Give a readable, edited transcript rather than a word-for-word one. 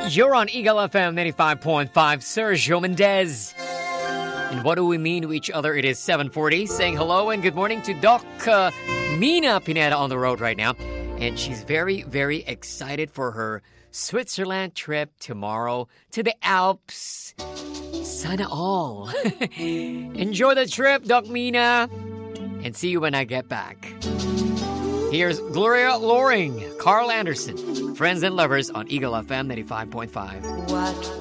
You're on Eagle FM 95.5, Sergio Mendez. And what do we mean to each other? It is 7:40, saying hello and good morning to Doc Mina Pineda on the road right now. And she's very, very excited for her Switzerland trip tomorrow to the Alps. Sana all. Enjoy the trip, Doc Mina. And see you when I get back. Here's Gloria Loring, Carl Anderson, Friends and Lovers on Eagle FM 95.5. What